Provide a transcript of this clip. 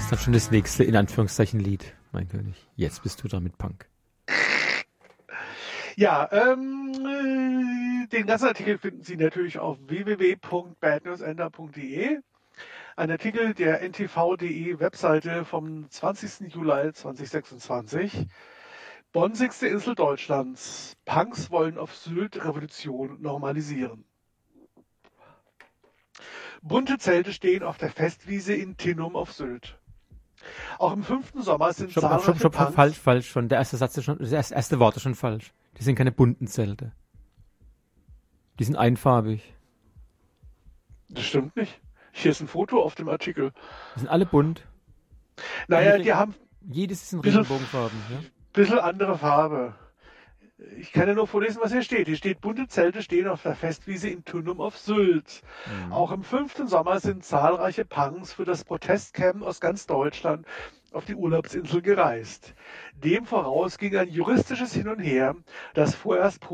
ist dann schon das nächste, in Anführungszeichen, Lied, mein König. Jetzt bist du dran mit Punk. Ja, den ganzen Artikel finden Sie natürlich auf www.badnewsender.de. Ein Artikel der ntv.de Webseite vom 20. Juli 2026. Bonsigste Insel Deutschlands. Punks wollen auf Sylt Revolution normalisieren. Bunte Zelte stehen auf der Festwiese in Tinnum auf Sylt. Auch im 5. Sommer sind zahlreiche Punks... Falsch schon. Der erste Satz ist schon, das erste Wort ist schon falsch. Die sind keine bunten Zelte. Die sind einfarbig. Das stimmt nicht. Hier ist ein Foto auf dem Artikel. Die sind alle bunt. Naja, die haben... Jedes ist in Regenbogenfarben, ja? Bisschen andere Farbe. Ich kann ja nur vorlesen, was hier steht. Hier steht, bunte Zelte stehen auf der Festwiese in Tinnum auf Sylt. Auch im 5. Sommer sind zahlreiche Punks für das Protestcamp aus ganz Deutschland auf die Urlaubsinsel gereist. Dem voraus ging ein juristisches Hin und Her, das vorerst